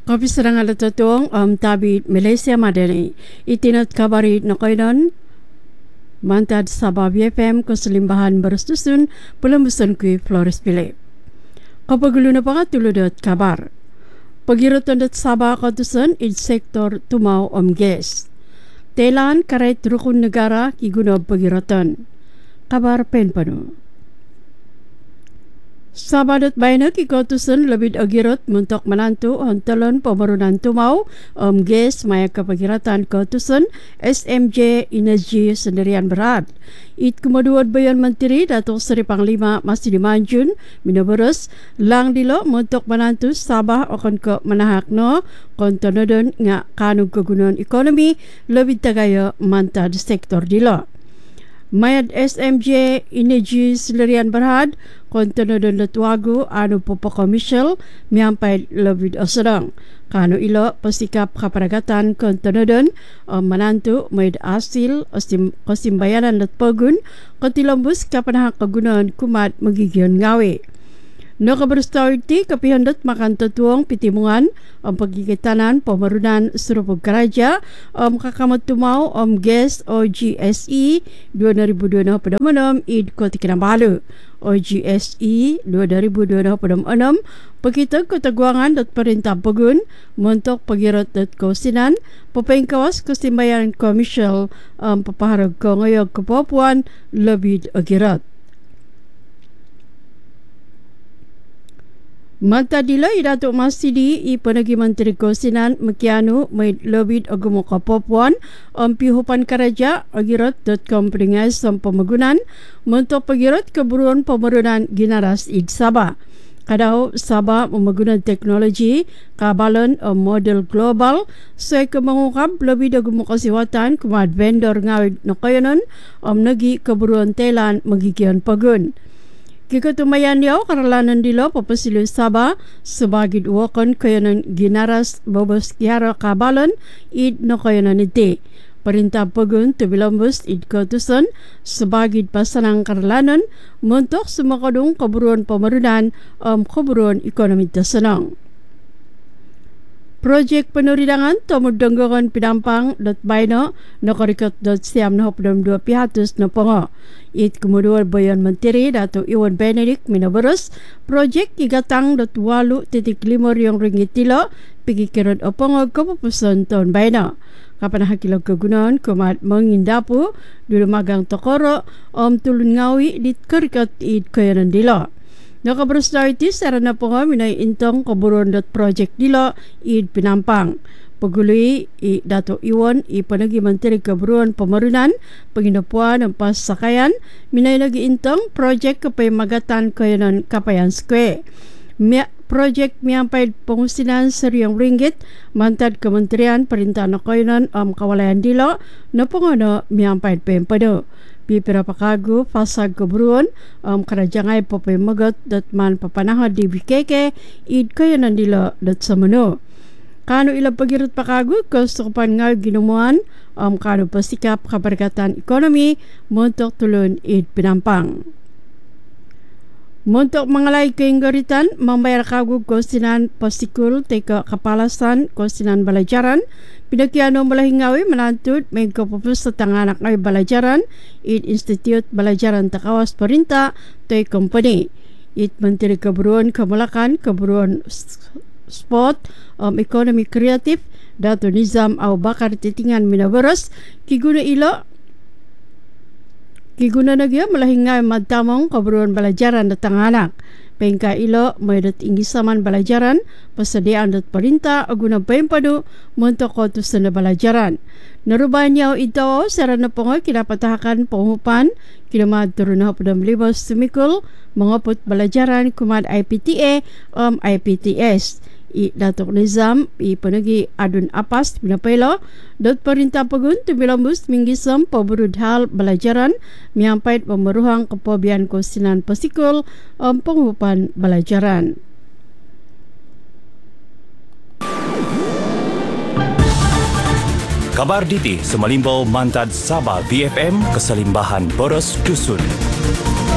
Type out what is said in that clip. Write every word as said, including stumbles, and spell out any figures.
Kopi serang ala tutung um, tabi Malaysia madani itinat kabari nakainan mantad Sabah B F M keselimbahan bersusun pelembusan kui Flores Philip. Kapagulu na pangat tuludot kabar. Pagiroton dat Sabah katusan in sektor tumaw om gas. Telan karait rukun negara kigunob pagiroton. Kabar penpanu. Sabadat bainak ikotusan lebih agirot mentok menantu hontalon pemerintahan tumau om gas maya kepagiratan kotusan S M J Energy Sendirian Berat. It kemuduan bayan menteri Datuk Seri Panglima Masih Dimanjun minabarus lang dilo mentok menantu Sabah akan ke menahak no kontonodon nga kanun kegunaan ekonomi lebih tagaya mantad sektor dilo. Mayad S M J Energy Sendirian Berhad kontonodon latwagu anu popoko Michelle miampai lebih asadang. Kanu ilo pasikap kaparagatan kontonodon um, menantu mayad asil osim kosimbayanan latpagun kontilambus kapanahak kegunaan kumat magigion ngawe. No kabarstawiti kapihandot makan tutuang pitimungan om pagkikitanan pemerunan Surupog Karaja om kakamot tumau om gas O G S E dua ribu dua puluh pada enam id Kota Kinabalu. O G S E dua ribu dua puluh enam pakita Kota Guangan dat perintah pegun montok pagirot dat kausinan pepaing kawas kesimbayan komisial um, papaharag kongayog kepapuan lebih agirat. Mata dila Datuk Masidi i Penagi Menteri Kosinan Mekianu may lobit agumo kapopuan ang pihupan karaja agirot dot com peringai som pemagunan untuk pagirot keburuan pemerunan ginaras id Sabah. Kadau Sabah memagunan teknologi kabalan o model global saya so, mengungkap lebih agumo kasiwatan kumad vendor ngawid nakayanon om nagi keburuan telan magigian pagun. Kikatumayan niyaw karalanan dilo papasilo Sabah sebagai duwakan kayanan ginaras babas kiara kabalan id no kayanan iti. Perintah pagun tubilambus id kotusan sebagai pasanang karalanan mentok semakadung keburuan pemerunan om keburuan ekonomi tersenang. Projek penuridangan tomud denggongan pidampang dot baino nakarikot dot siam na hopdom dua pihatus na pongo. It kemudian bayan menteri Datuk Iwan Benedict minabarus projek igatang dot walu titik lima riyong ringgit tilo pigikiran opongo kepupusan tahun baino. Kapan hakilau kegunaan kumat mengindapu dulu magang tokoro om tulun ngawi di kerikot it kayanan dilo. Nakabrostawiti sarana po nga minay intong kaburuan dot project dilo id pinampang. Pagului i Dato Iwan i Panagi Menteri Keburuan Pemerunan Penginapuan ng Pasakayan minay lagi intong project kapay magatan kayanan Kapayan Square. Mi project miyampay pengusinan seriyong ringgit mantad Kementerian Perintah Nakayanan am Kawalayan dilo na pangano miyampay pempado. Pipira pakagu fasag keburuan um, kerajaan popay magot dat man papanahod di B K K id kayanan dilo dat samano. Kano ila pagirot pakagu kostukupan nga ginumuan um, kano pasikap kabarkatan ekonomi montok tulun id pinampang. Montok mangalay kainggaritan membayar kagu kosinan pasikul teka kapalasan kosinan balajaran pinakiano malahingawi menantut may kapupus sa tanganak ay balajaran it Institute Balajaran Takawas Perinta toy company it Menteri Keburuan Kemulakan Keburuan Sport um, Ekonomi Kreatif Dato Nizam Abu Bakar Titingan minabaras kiguna ilo Kiguna nagya malahingay madtamong keburuan balajaran datang anak. Pengka ilo may dat ingisaman balajaran pasadiaan dat perintah aguna pempadu montok kotusan na balajaran. Narubahan niyaw ito sarana po nga kinapatahakan pengupan kinamad turun na padam libos sumikul mengoput balajaran kumad I P T A om I P T S. I Datuk Nizam i Panagi adun apas pinapelo dot perintah pagun tubilambus minggisam paburudhal balajaran miampait pemeruhang kepobian kosinan pasikul om pengupan balajaran. Kabar Diti Semalimbau Mantad Sabah V F M Keselimbahan Boros Dusun.